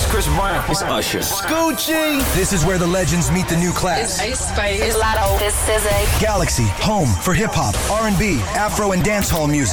Chris Brown. It's Usher. Scoochie. This is where the legends meet the new class. It's Ace Spice. It's Lotto. This is SZA. Galaxy, home for hip-hop, R&B, Afro, and dancehall music.